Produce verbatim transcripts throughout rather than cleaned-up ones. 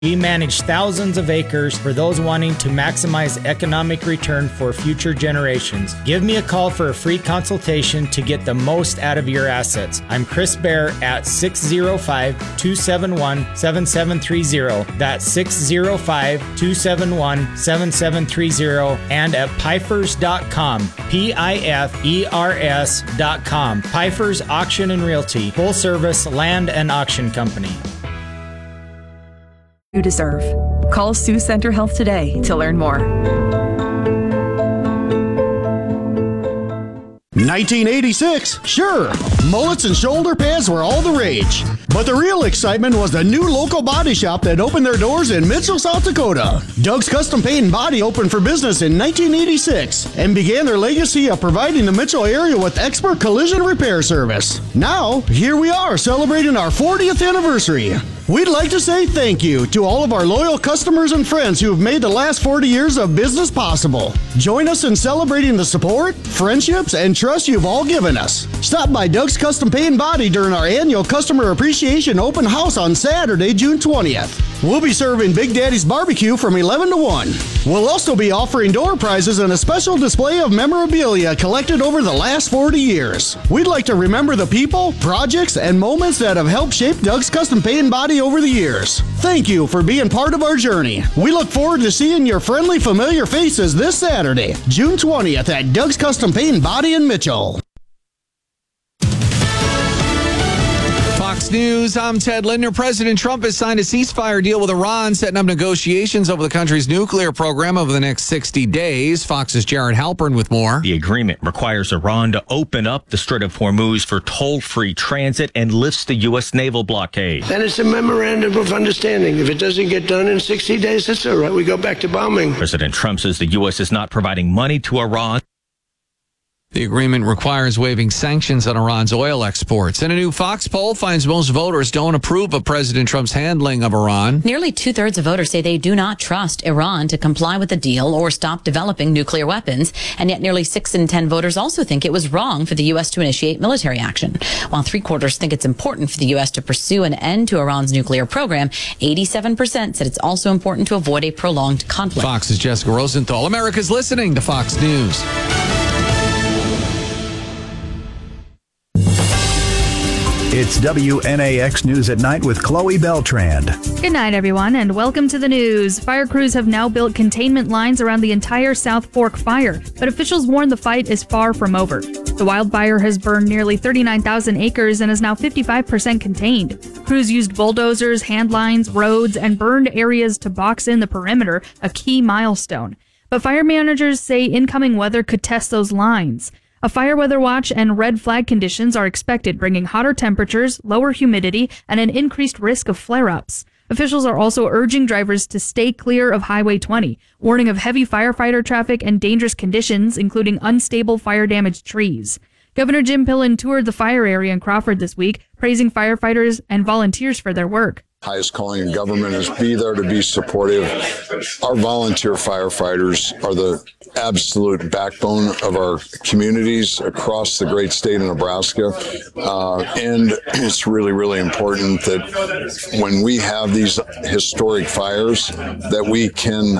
We manage thousands of acres for those wanting to maximize economic return for future generations. Give me a call for a free consultation to get the most out of your assets. I'm Chris Bear at six oh five, two seven one, seven seven three oh. That's six oh five, two seven one, seven seven three oh and at pifers dot com. P I F E R S dot com. Pifers Auction and Realty. Full service land and auction company. You deserve. Call Sioux Center Health today to learn more. nineteen eighty-six, sure, mullets and shoulder pads were all the rage. But the real excitement was the new local body shop that opened their doors in Mitchell, South Dakota. Doug's Custom Paint and Body opened for business in nineteen eighty-six and began their legacy of providing the Mitchell area with expert collision repair service. Now, here we are celebrating our fortieth anniversary. We'd like to say thank you to all of our loyal customers and friends who have made the last forty years of business possible. Join us in celebrating the support, friendships, and trust you've all given us. Stop by Doug's Custom Paint and Body during our annual Customer Appreciation Open House on Saturday, June twentieth. We'll be serving Big Daddy's Barbecue from eleven to one. We'll also be offering door prizes and a special display of memorabilia collected over the last forty years. We'd like to remember the people, projects, and moments that have helped shape Doug's Custom Paint and Body over the years. Thank you for being part of our journey. We look forward to seeing your friendly, familiar faces this Saturday, June twentieth at Doug's Custom Paint and Body in Mitchell. Fox News, I'm Ted Lindner. President Trump has signed a ceasefire deal with Iran, setting up negotiations over the country's nuclear program over the next sixty days. Fox's Jared Halpern with more. The agreement requires Iran to open up the Strait of Hormuz for toll-free transit and lifts the U S naval blockade. Then it's a memorandum of understanding. If it doesn't get done in sixty days, that's all right. We go back to bombing. President Trump says the U S is not providing money to Iran. The agreement requires waiving sanctions on Iran's oil exports. And a new Fox poll finds most voters don't approve of President Trump's handling of Iran. Nearly two-thirds of voters say they do not trust Iran to comply with the deal or stop developing nuclear weapons. And yet nearly six in ten voters also think it was wrong for the U S to initiate military action. While three-quarters think it's important for the U S to pursue an end to Iran's nuclear program, eighty-seven percent said it's also important to avoid a prolonged conflict. Fox's Jessica Rosenthal. America's listening to Fox News. It's W N A X News at Night with Chloe Beltrand. Good night, everyone, and welcome to the news. Fire crews have now built containment lines around the entire South Fork fire, but officials warn the fight is far from over. The wildfire has burned nearly thirty-nine thousand acres and is now fifty-five percent contained. Crews used bulldozers, hand lines, roads, and burned areas to box in the perimeter, a key milestone. But fire managers say incoming weather could test those lines. A fire weather watch and red flag conditions are expected, bringing hotter temperatures, lower humidity, and an increased risk of flare-ups. Officials are also urging drivers to stay clear of Highway twenty, warning of heavy firefighter traffic and dangerous conditions, including unstable fire-damaged trees. Governor Jim Pillen toured the fire area in Crawford this week, praising firefighters and volunteers for their work. Highest calling in government is be there to be supportive. Our volunteer firefighters are the absolute backbone of our communities across the great state of Nebraska. Uh, and it's really, really important that when we have these historic fires, that we can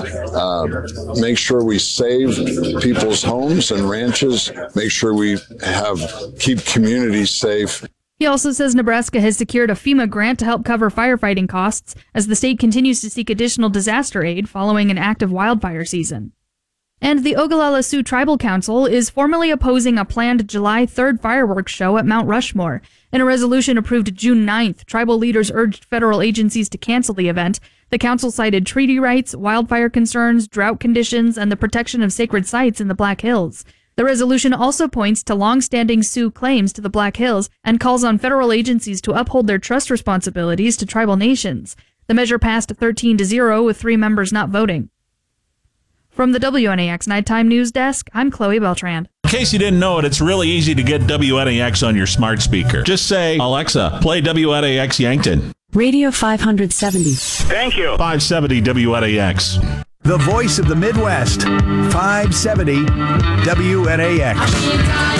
uh, make sure we save people's homes and ranches, make sure we have keep communities safe. He also says Nebraska has secured a FEMA grant to help cover firefighting costs as the state continues to seek additional disaster aid following an active wildfire season. And the Ogallala Sioux Tribal Council is formally opposing a planned July third fireworks show at Mount Rushmore. In a resolution approved June ninth, tribal leaders urged federal agencies to cancel the event. The council cited treaty rights, wildfire concerns, drought conditions, and the protection of sacred sites in the Black Hills. The resolution also points to long-standing Sioux claims to the Black Hills and calls on federal agencies to uphold their trust responsibilities to tribal nations. The measure passed thirteen to zero with three members not voting. From the W N A X Nighttime News Desk, I'm Chloe Beltrand. In case you didn't know it, it's really easy to get W N A X on your smart speaker. Just say, Alexa, play W N A X Yankton. Radio five seventy. Thank you. five seventy W N A X. The voice of the Midwest, five seventy W N A X.